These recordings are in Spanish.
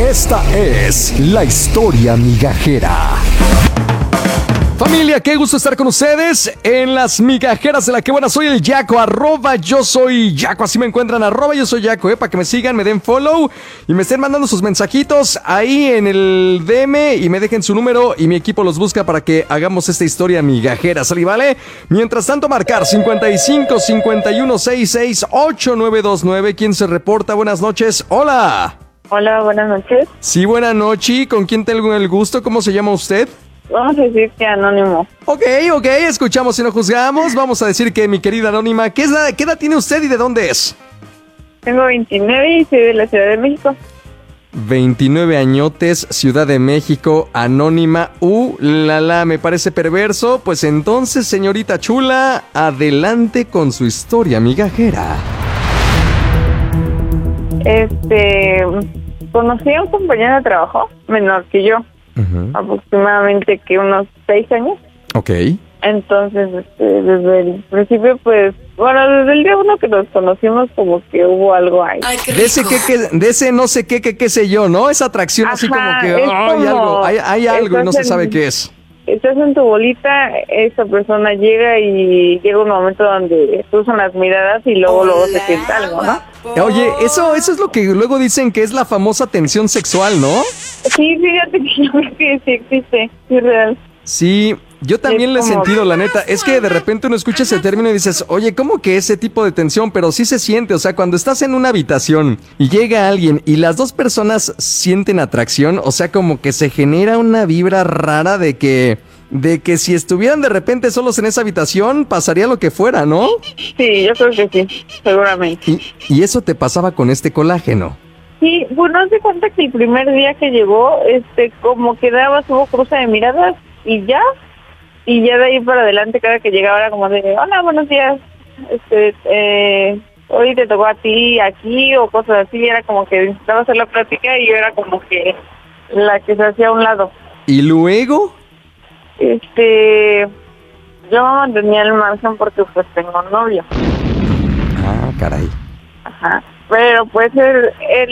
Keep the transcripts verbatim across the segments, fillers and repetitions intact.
Esta es la historia migajera. Familia, qué gusto estar con ustedes en las migajeras de la que buena. Soy el Yaco, arroba yo soy Yaco, así me encuentran, arroba yo soy Yaco, eh, para que me sigan, me den follow y me estén mandando sus mensajitos ahí en el D M y me dejen su número y mi equipo los busca para que hagamos esta historia migajera, ¿sale? ¿Vale? Mientras tanto, marcar cincuenta y cinco, cincuenta y uno, sesenta y seis, ochenta y nueve veintinueve. ¿Quién se reporta? Buenas noches. Hola. Hola, buenas noches. Sí, buenas noches. ¿Con quién tengo el gusto? ¿Cómo se llama usted? Vamos a decir que anónimo. Ok, ok, escuchamos y no juzgamos. Vamos a decir que mi querida anónima, ¿qué, es la, ¿qué edad tiene usted y de dónde es? Tengo veintinueve y soy de la Ciudad de México. veintinueve añotes, Ciudad de México, anónima. Uh, la la, me parece perverso. Pues entonces, señorita chula, adelante con su historia migajera. Este, conocí a un compañero de trabajo menor que yo. Uh-huh. Aproximadamente que unos seis años. Ok. Entonces, este, desde el principio, pues, bueno, desde el día uno que nos conocimos, como que hubo algo ahí. Ay, de ese que, que, de ese no sé qué, qué, qué sé yo, ¿no? Esa atracción. Ajá, así como que oh, como, hay algo, hay, hay algo y no se sabe en, qué es. Estás en tu bolita, esa persona llega y llega un momento donde cruzan las miradas y luego, Hola, luego se siente algo, ¿no? Oye, eso, eso es lo que luego dicen que es la famosa tensión sexual, ¿no? Sí, fíjate que yo creo que sí existe, sí es real. Sí, yo también lo he sentido, la neta. Es que de repente uno escucha ese término y dices, oye, ¿cómo que ese tipo de tensión? Pero sí se siente, o sea, cuando estás en una habitación y llega alguien y las dos personas sienten atracción, o sea, como que se genera una vibra rara de que... De que si estuvieran de repente solos en esa habitación, pasaría lo que fuera, ¿no? Sí, yo creo que sí, seguramente. ¿Y, y eso te pasaba con este colágeno? Sí, bueno, haz de cuenta que el primer día que llegó, este, como que daba su cruce de miradas y ya, y ya de ahí para adelante cada que llegaba era como de, hola, buenos días, este, eh, hoy te tocó a ti aquí o cosas así, era como que intentaba hacer la plática y yo era como que la que se hacía a un lado. ¿Y luego? Este, yo mantenía el margen porque pues tengo un novio. Ah, caray. Ajá, pero pues él,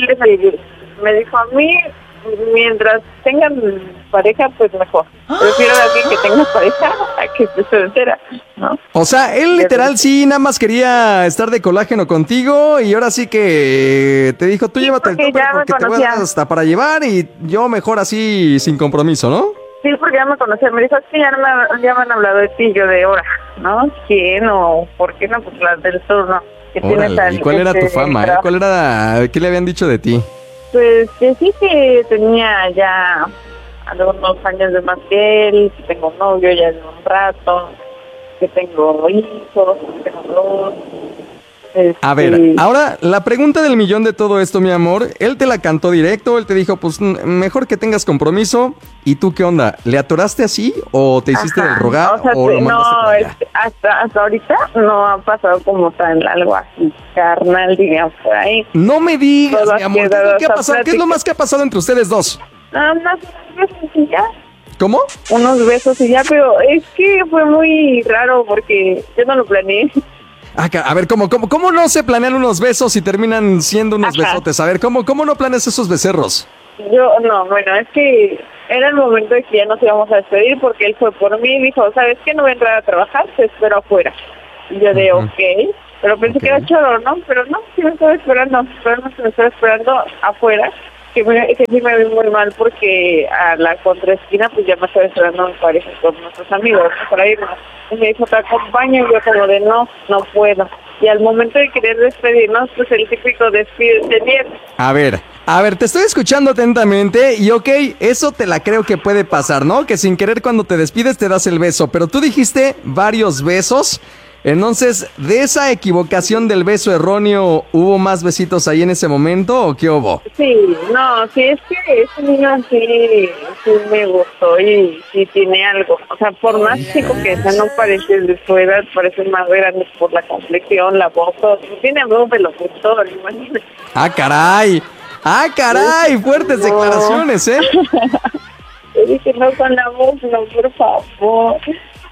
él me dijo a mí, mientras tengan pareja, pues mejor. Prefiero a alguien que tenga pareja a que esté soltera, ¿no? O sea, él literal sí nada más quería estar de colágeno contigo y ahora sí que te dijo, tú sí, llévate el tope porque te vas hasta para llevar y yo mejor así sin compromiso, ¿no? Sí, porque ya me conocía, me dijo, sí, ya me, ya me han hablado de ti, yo de ahora, ¿no? ¿Quién o por qué no? Pues las del sur, ¿no? Que Órale, tan, ¿y cuál era tu fama, eh? ¿Cuál era, qué le habían dicho de ti? Pues que sí que tenía ya algunos años de más que él, que tengo un novio ya de un rato, que tengo hijos, que tengo dos. Este... A ver, ahora la pregunta del millón de todo esto, mi amor, él te la cantó directo, él te dijo, pues mejor que tengas compromiso, ¿y tú qué onda? ¿Le atoraste así o te hiciste Ajá. del rogar o, sea, o lo no, este, hasta, hasta ahorita no ha pasado como tal algo así carnal, digamos, por ahí. No me digas, Todo mi amor, ¿qué es lo que ha pasado? ¿Qué es lo más que ha pasado entre ustedes dos? Nada más unos besos y ya. ¿Cómo? Unos besos y ya, pero es que fue muy raro porque yo no lo planeé. Ah, a ver, ¿cómo, cómo, ¿cómo no se planean unos besos y terminan siendo unos Ajá. besotes? A ver, ¿cómo, ¿cómo no planeas esos becerros? Yo, no, bueno, es que era el momento de que ya nos íbamos a despedir porque él fue por mí y dijo, ¿sabes qué? No voy a entrar a trabajar, te espero afuera. Y yo de, uh-huh. ok, pero pensé okay. que era choro, ¿no? Pero no, sí me estaba esperando, pero no se me estaba esperando afuera, que, me, que sí me vi muy mal porque a la contraesquina pues ya me estaba esperando mi pareja con nuestros amigos, ¿no? Para irnos. Y me dijo, te acompaño, y yo como de, no, no puedo. Y al momento de querer despedirnos, pues el típico despídete bien. A ver, a ver, te estoy escuchando atentamente y ok, eso te la creo que puede pasar, ¿no? Que sin querer cuando te despides te das el beso, pero tú dijiste varios besos. Entonces, ¿de esa equivocación del beso erróneo hubo más besitos ahí en ese momento o qué hubo? Sí, no, sí, es que ese niño sí, sí me gustó y sí tiene algo. O sea, por más chico que sea, no parece de su edad, parece más grande por la complexión, la voz, todo. Tiene voz de locutor, imagínate. ¡Ah, caray! ¡Ah, caray! Fuertes no. declaraciones, ¿eh? Yo dije, no, con la voz, no, por favor.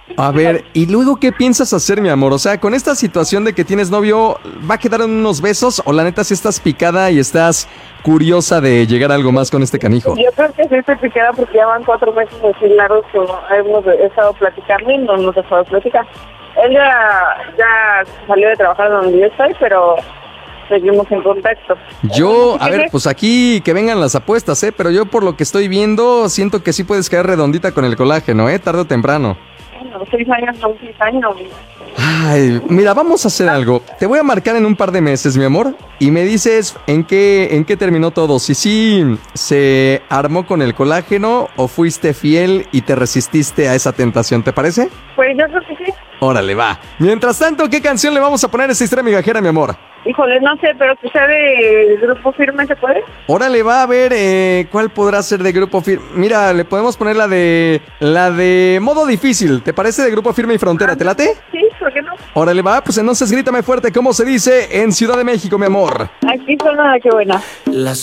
A ver, ¿y luego qué piensas hacer, mi amor? O sea, con esta situación de que tienes novio, ¿va a quedar en unos besos o la neta sí estás picada y estás curiosa de llegar a algo más con este canijo? Yo creo que sí estoy picada porque ya van cuatro meses así largos que no hemos estado platicando y no nos dejado de platicar. Él ya, ya salió de trabajar donde yo estoy, pero seguimos en contacto. Yo, a ver, pues aquí que vengan las apuestas, ¿eh? Pero yo por lo que estoy viendo, siento que sí puedes caer redondita con el colágeno, ¿eh? Tarde o temprano. Bueno, seis años, no, seis años. Ay, mira, vamos a hacer algo. Te voy a marcar en un par de meses, mi amor, y me dices en qué, en qué terminó todo. Si sí se armó con el colágeno o fuiste fiel y te resististe a esa tentación, ¿te parece? Pues yo creo que sí. Órale, va. Mientras tanto, ¿qué canción le vamos a poner a esta historia migajera, mi amor? Híjole, no sé, pero que sea de Grupo Firme, ¿se puede? Órale, va a ver, eh, ¿cuál podrá ser de Grupo Firme? Mira, le podemos poner la de, la de Modo Difícil, ¿te parece de Grupo Firme y Frontera? ¿Te late? Sí, ¿por qué no? Órale, va, pues entonces grítame fuerte, ¿cómo se dice en Ciudad de México, mi amor? Aquí suena, qué buena. Las